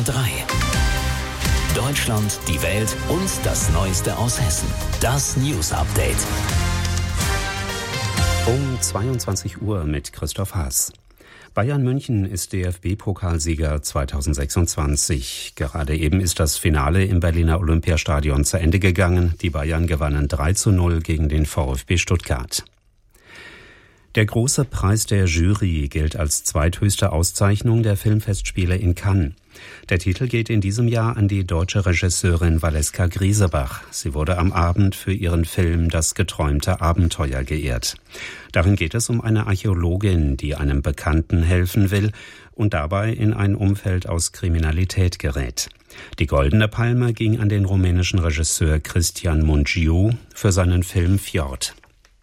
HR3. Deutschland, die Welt und das Neueste aus Hessen. Das News Update. Um 22 Uhr mit Christoph Haas. Bayern München ist DFB-Pokalsieger 2026. Gerade eben ist das Finale im Berliner Olympiastadion zu Ende gegangen. Die Bayern gewannen 3:0 gegen den VfB Stuttgart. Der große Preis der Jury gilt als zweithöchste Auszeichnung der Filmfestspiele in Cannes. Der Titel geht in diesem Jahr an die deutsche Regisseurin Valeska Griesebach. Sie wurde am Abend für ihren Film Das geträumte Abenteuer geehrt. Darin geht es um eine Archäologin, die einem Bekannten helfen will und dabei in ein Umfeld aus Kriminalität gerät. Die Goldene Palme ging an den rumänischen Regisseur Cristian Mungiu für seinen Film Fjord.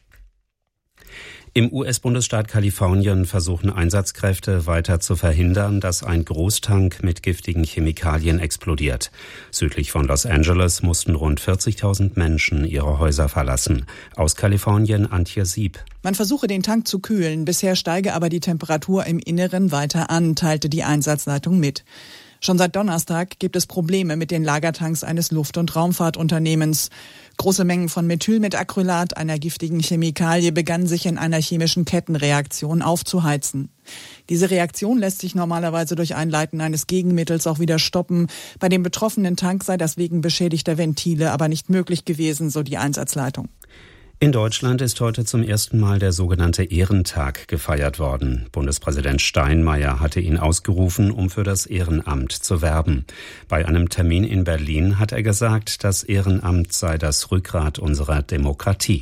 Im US-Bundesstaat Kalifornien versuchen Einsatzkräfte weiter zu verhindern, dass ein Großtank mit giftigen Chemikalien explodiert. Südlich von Los Angeles mussten rund 40.000 Menschen ihre Häuser verlassen. Aus Kalifornien Antje Sieb. Man versuche den Tank zu kühlen, bisher steige aber die Temperatur im Inneren weiter an, teilte die Einsatzleitung mit. Schon seit Donnerstag gibt es Probleme mit den Lagertanks eines Luft- und Raumfahrtunternehmens. Große Mengen von Methylmetacrylat, einer giftigen Chemikalie, begannen sich in einer chemischen Kettenreaktion aufzuheizen. Diese Reaktion lässt sich normalerweise durch Einleiten eines Gegenmittels auch wieder stoppen. Bei dem betroffenen Tank sei das wegen beschädigter Ventile aber nicht möglich gewesen, so die Einsatzleitung. In Deutschland ist heute zum ersten Mal der sogenannte Ehrentag gefeiert worden. Bundespräsident Steinmeier hatte ihn ausgerufen, um für das Ehrenamt zu werben. Bei einem Termin in Berlin hat er gesagt, das Ehrenamt sei das Rückgrat unserer Demokratie.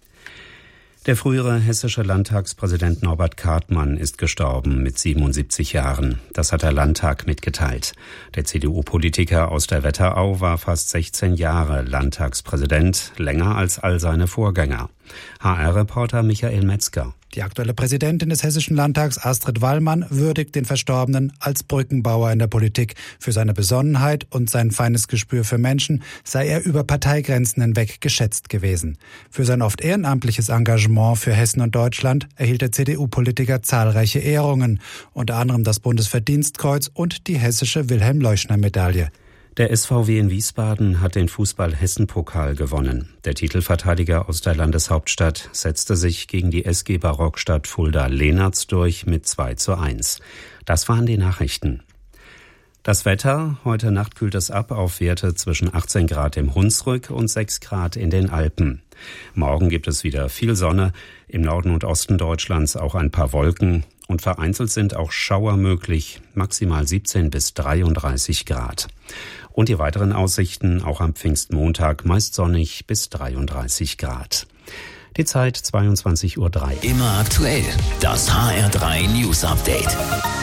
Der frühere hessische Landtagspräsident Norbert Kartmann ist gestorben mit 77 Jahren. Das hat der Landtag mitgeteilt. Der CDU-Politiker aus der Wetterau war fast 16 Jahre Landtagspräsident, länger als all seine Vorgänger. HR-Reporter Michael Metzger. Die aktuelle Präsidentin des Hessischen Landtags, Astrid Wallmann, würdigt den Verstorbenen als Brückenbauer in der Politik. Für seine Besonnenheit und sein feines Gespür für Menschen sei er über Parteigrenzen hinweg geschätzt gewesen. Für sein oft ehrenamtliches Engagement für Hessen und Deutschland erhielt der CDU-Politiker zahlreiche Ehrungen, unter anderem das Bundesverdienstkreuz und die hessische Wilhelm-Leuschner-Medaille. Der SVW in Wiesbaden hat den Fußball-Hessen-Pokal gewonnen. Der Titelverteidiger aus der Landeshauptstadt setzte sich gegen die SG Barockstadt Fulda-Lehnertz durch mit 2:1. Das waren die Nachrichten. Das Wetter: Heute Nacht kühlt es ab auf Werte zwischen 18 Grad im Hunsrück und 6 Grad in den Alpen. Morgen gibt es wieder viel Sonne, im Norden und Osten Deutschlands auch ein paar Wolken und vereinzelt sind auch Schauer möglich, maximal 17 bis 33 Grad. Und die weiteren Aussichten auch am Pfingstmontag meist sonnig bis 33 Grad. Die Zeit 22:03 Uhr. Immer aktuell. Das HR3 News Update.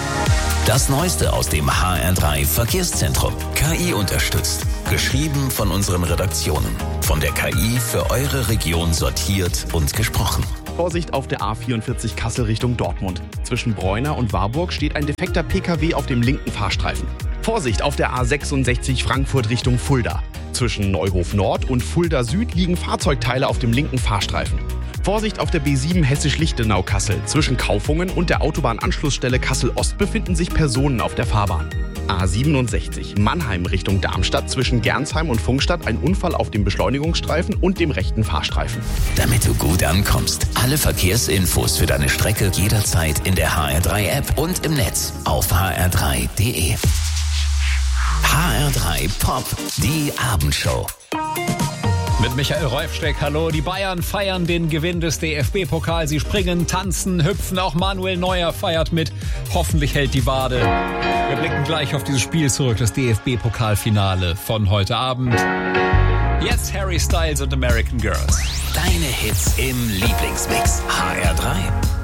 Das Neueste aus dem HR3 Verkehrszentrum. KI unterstützt. Geschrieben von unseren Redaktionen. Von der KI für eure Region sortiert und gesprochen. Vorsicht auf der A44 Kassel Richtung Dortmund. Zwischen Bräuna und Warburg steht ein defekter PKW auf dem linken Fahrstreifen. Vorsicht auf der A66 Frankfurt Richtung Fulda. Zwischen Neuhof Nord und Fulda Süd liegen Fahrzeugteile auf dem linken Fahrstreifen. Vorsicht auf der B7 Hessisch-Lichtenau-Kassel. Zwischen Kaufungen und der Autobahnanschlussstelle Kassel-Ost befinden sich Personen auf der Fahrbahn. A67 Mannheim Richtung Darmstadt. Zwischen Gernsheim und Funkstadt ein Unfall auf dem Beschleunigungsstreifen und dem rechten Fahrstreifen. Damit du gut ankommst. Alle Verkehrsinfos für deine Strecke jederzeit in der HR3-App und im Netz auf hr3.de. HR3 Pop, die Abendshow. Mit Michael Reufsteck, hallo. Die Bayern feiern den Gewinn des DFB-Pokals. Sie springen, tanzen, hüpfen. Auch Manuel Neuer feiert mit. Hoffentlich hält die Wade. Wir blicken gleich auf dieses Spiel zurück, das DFB-Pokalfinale von heute Abend. Jetzt Harry Styles und American Girls. Deine Hits im Lieblingsmix. HR3.